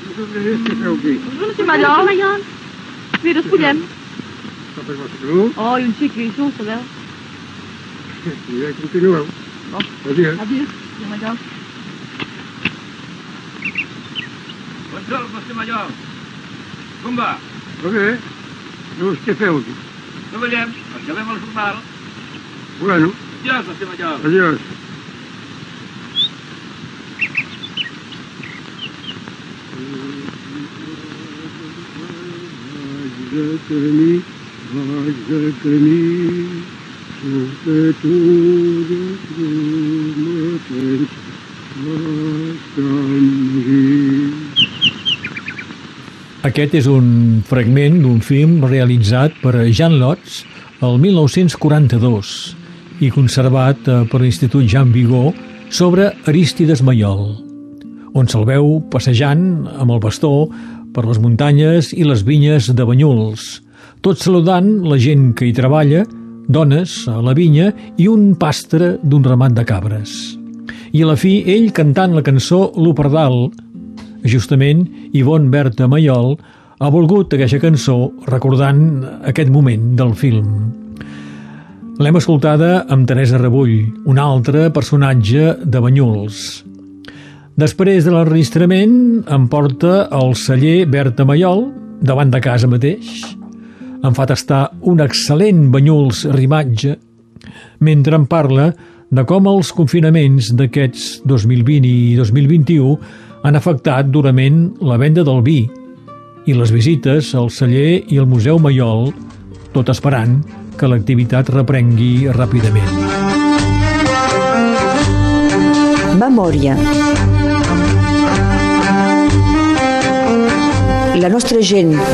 Què feu aquí? Un cimallol. Mira, espollem. Està per vostre? Oh, i un xiqui, això ho sabeu. I ja continueu. Adéu. Adéu, cimallol. Buongiorno, cimallol. Com va? Va bé. Llavors, què feu aquí? Treballem, acabem el jornal. Bueno, Adiós, cimallol. adiós. Vaig de camí, sota tu de bruma Aquest és un fragment d'un film realitzat per Jean Lotz el 1942 i conservat per l'Institut Jean Vigo sobre Arístides Maiol, on se'l veu passejant amb el bastó per les muntanyes i les vinyes de Banyuls, tot saludant la gent que hi treballa, dones a la vinya i un pastre d'un ramat de cabres. I a la fi, ell cantant la cançó Lo Pardal. Justament, Ivonne Berta Maiol ha volgut aquesta cançó recordant aquest moment del film. L'hem escoltada amb Teresa Rebull, un altre personatge de Banyuls. Després de l'enregistrament em porta al celler Berta Maiol, davant de casa mateix. Em fa tastar un excel·lent Banyuls rimatge, mentre em parla de com els confinaments d'aquests 2020 i 2021 han afectat durament la venda del vi i les visites al celler i al Museu Maiol, tot esperant que l'activitat reprengui ràpidament. Memòria. La nostra gent